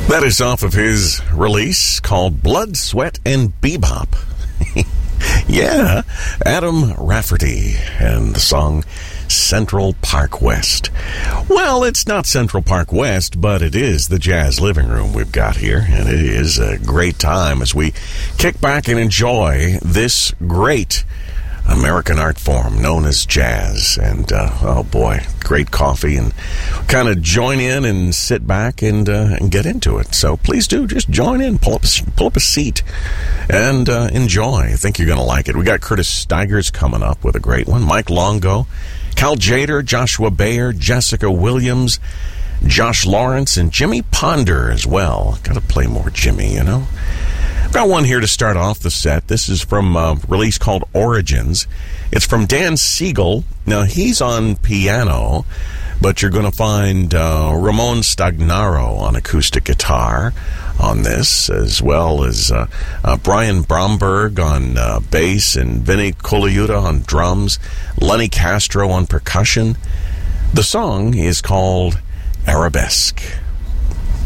That is off of his release called Blood, Sweat, and Bebop. Yeah, Adam Rafferty and the song Central Park West. Well, it's not Central Park West, but it is the jazz living room we've got here, and it is a great time as we kick back and enjoy this great American art form known as jazz. And oh boy, great coffee, and kind of join in and sit back and get into it. So please do just join in, pull up a seat, and enjoy. I think you're going to like it. We got Curtis Stigers coming up with a great one. Mike Longo, Cal Jader, Joshua Bayer, Jessica Williams, Josh Lawrence, and Jimmy Ponder as well. Got to play more Jimmy, you know. Got one here to start off the set. This is from a release called Origins. It's from Dan Siegel. Now, he's on piano, but you're going to find Ramon Stagnaro on acoustic guitar on this, as well as Brian Bromberg on bass and Vinny Colaiuta on drums, Lenny Castro on percussion. The song is called Arabesque.